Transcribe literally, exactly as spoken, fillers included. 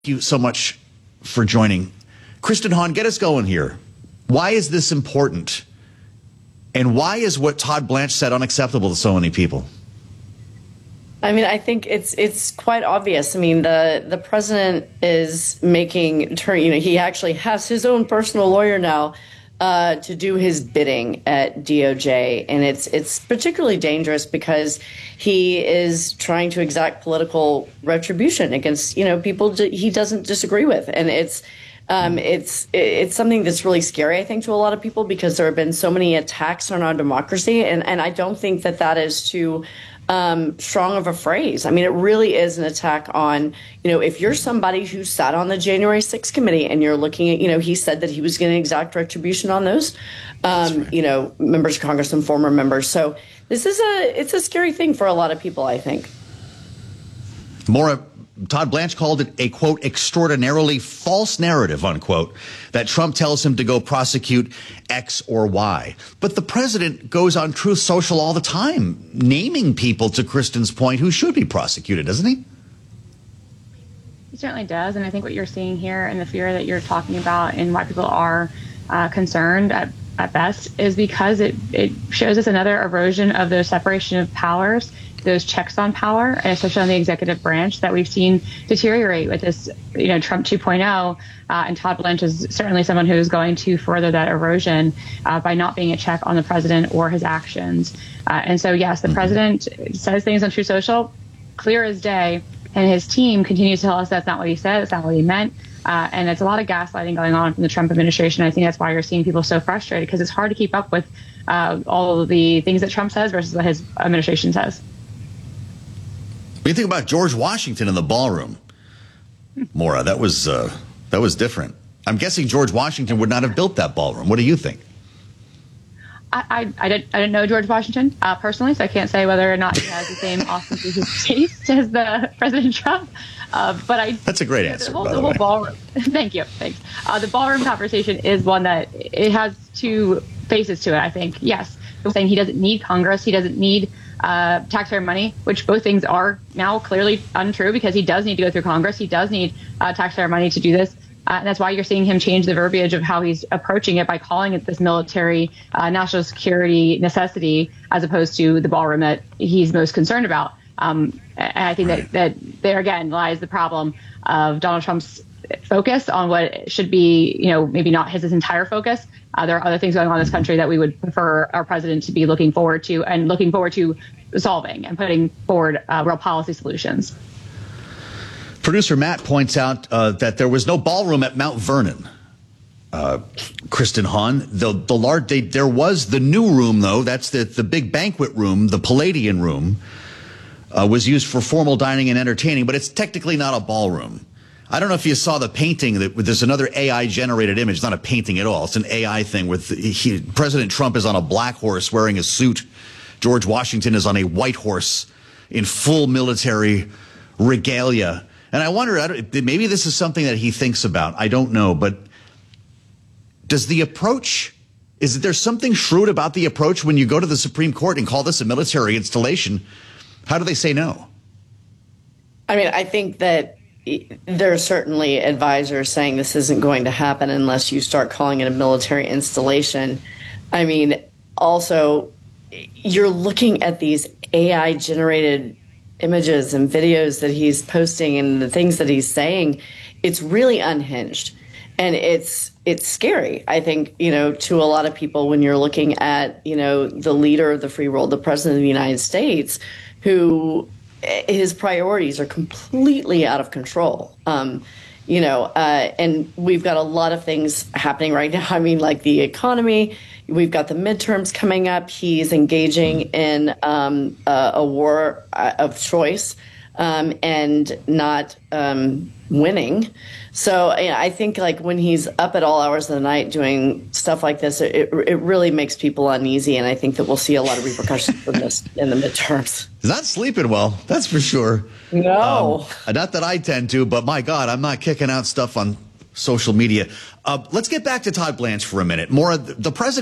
you so much for joining. Kristen Hahn, get us going here. Why is this important? And why is what Todd Blanche said unacceptable to so many people? I mean, I think it's it's quite obvious. I mean, the the president is making turn. You know, he actually has his own personal lawyer now uh, to do his bidding at D O J, and it's it's particularly dangerous because he is trying to exact political retribution against you know people he doesn't disagree with, and it's. Um, it's it's something that's really scary, I think, to a lot of people because there have been so many attacks on our democracy, and, and I don't think that that is too um, strong of a phrase. I mean, it really is an attack on, you know, if you're somebody who sat on the January sixth committee and you're looking at, you know, he said that he was going to exact retribution on those, um, right. you know, members of Congress and former members. So this is a it's a scary thing for a lot of people, I think. Maura, Todd Blanche called it a, quote, extraordinarily false narrative, unquote, that Trump tells him to go prosecute X or Y. But the president goes on Truth Social all the time, naming people, to Kristen's point, who should be prosecuted, doesn't he? He certainly does. And I think what you're seeing here and the fear that you're talking about and why people are uh, concerned at, at best is because it, it shows us another erosion of the separation of powers, those checks on power, and especially on the executive branch that we've seen deteriorate with this, you know, Trump two point oh. Uh, and Todd Blanche is certainly someone who is going to further that erosion uh, by not being a check on the president or his actions. Uh, and so, yes, the mm-hmm. president says things on Truth Social, clear as day, and his team continues to tell us that's not what he said, that's not what he meant. Uh, and it's a lot of gaslighting going on from the Trump administration. I think that's why you're seeing people so frustrated, because it's hard to keep up with uh, all of the things that Trump says versus what his administration says. What do you think about George Washington in the ballroom, Maura? That was uh, that was different. I'm guessing George Washington would not have built that ballroom. What do you think? I I, I didn't I didn't know George Washington uh, personally, so I can't say whether or not he has the same ostentatious taste as the President Trump. Uh, but I that's a great answer. The whole, by the the whole way. ballroom. Thank you. Thanks. Uh, the ballroom conversation is one that it has two faces to it. I think yes, saying he doesn't need Congress, he doesn't need. Uh, taxpayer money, which both things are now clearly untrue because he does need to go through Congress. He does need uh, taxpayer money to do this. Uh, and that's why you're seeing him change the verbiage of how he's approaching it by calling it this military uh, national security necessity as opposed to the ballroom that he's most concerned about. Um, and I think that, that there again lies the problem of Donald Trump's focus on what should be, you know, maybe not his, his entire focus. Uh, there are other things going on in this country that we would prefer our president to be looking forward to and looking forward to solving and putting forward uh, real policy solutions. Producer Matt points out uh, that there was no ballroom at Mount Vernon. Uh, Kristen Hahn, the the large they, there was the new room though. That's the the big banquet room, the Palladian room, uh, was used for formal dining and entertaining, but it's technically not a ballroom. I don't know if you saw the painting. That there's another A I-generated image. It's not a painting at all. It's an A I thing. With he, President Trump is on a black horse wearing a suit. George Washington is on a white horse in full military regalia. And I wonder, I don't, maybe this is something that he thinks about. I don't know. But does the approach, is there something shrewd about the approach when you go to the Supreme Court and call this a military installation? How do they say no? I mean, I think that there are certainly advisors saying this isn't going to happen unless you start calling it a military installation. I mean, also, you're looking at these A I-generated images and videos that he's posting and the things that he's saying. It's really unhinged. And it's it's scary, I think, you know, to a lot of people when you're looking at, you know, the leader of the free world, the president of the United States, who his priorities are completely out of control. Um, you know, uh, and we've got a lot of things happening right now. I mean, like the economy, we've got the midterms coming up. He's engaging in um, a, a war of choice um, and not um, winning. So you know, I think like when he's up at all hours of the night doing stuff like this, it, it really makes people uneasy. And I think that we'll see a lot of repercussions from this in the midterms. He's not sleeping well, that's for sure. No. Um, not that I tend to, but my God, I'm not kicking out stuff on social media. Uh, let's get back to Todd Blanche for a minute. Maura, the president